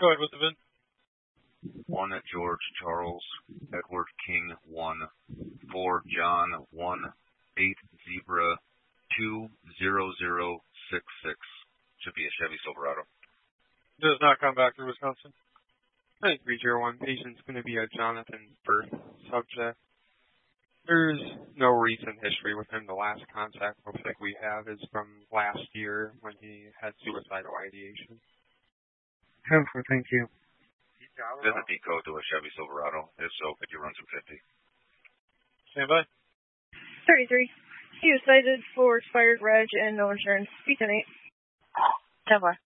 Go ahead with the VIN. 1 George Charles, Edward King 1, 4 John 1, 8 Zebra 20066. Should be a Chevy Silverado. Does not come back to Wisconsin. 301, patient's going to be a Jonathan Birth subject. There's no recent history with him. The last contact looks like we have is from last year when he had suicidal ideation. 10-4, thank you. Does it decode to a Chevy Silverado? If so, could you run 250? Stand by. 33. He was cited for expired reg and no insurance. P10-8. 10-4.